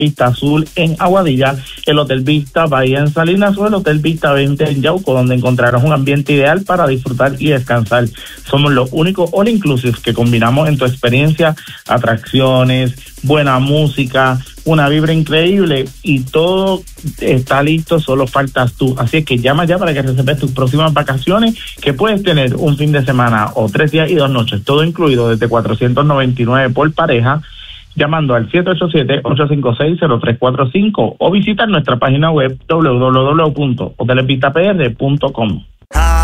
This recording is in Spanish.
Vista Azul en Aguadilla, el Hotel Vista Bahía en Salinas o el Hotel Vista 20 en Yauco, donde encontrarás un ambiente ideal para disfrutar y descansar. Somos los únicos all inclusive que combinamos en tu experiencia atracciones, buena música, una vibra increíble y todo está listo, solo faltas tú. Así es que llama ya para que reserves tus próximas vacaciones, que puedes tener un fin de semana o 3 días y 2 noches, todo incluido desde $499 por pareja, llamando al 787-856-0345 o visitar nuestra página web www.hotelesvistapr.com.